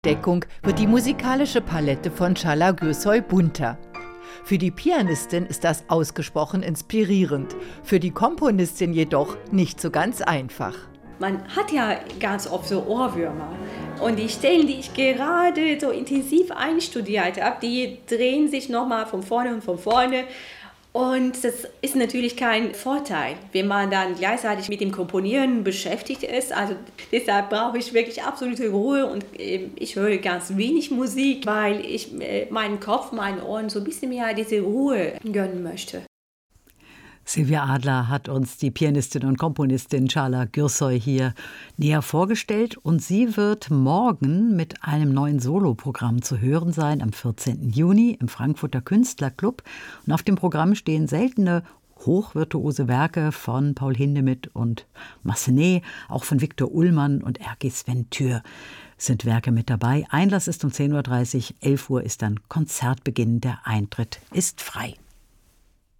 Deckung wird die musikalische Palette von Çağla Gürsoy bunter. Für die Pianistin ist das ausgesprochen inspirierend, für die Komponistin jedoch nicht so ganz einfach. Man hat ja ganz oft so Ohrwürmer. Und die Stellen, die ich gerade so intensiv einstudiert habe, die drehen sich nochmal von vorne und von vorne. Und das ist natürlich kein Vorteil, wenn man dann gleichzeitig mit dem Komponieren beschäftigt ist. Also deshalb brauche ich wirklich absolute Ruhe und ich höre ganz wenig Musik, weil ich meinen Kopf, meinen Ohren so ein bisschen mehr diese Ruhe gönnen möchte. Silvia Adler hat uns die Pianistin und Komponistin Çağla Gürsoy hier näher vorgestellt und sie wird morgen mit einem neuen Soloprogramm zu hören sein, am 14. Juni im Frankfurter Künstlerclub. Und auf dem Programm stehen seltene, hochvirtuose Werke von Paul Hindemith und Massenet, auch von Viktor Ullmann und Erkki Sven-Tür sind Werke mit dabei. Einlass ist um 10:30 Uhr, 11 Uhr ist dann Konzertbeginn, der Eintritt ist frei.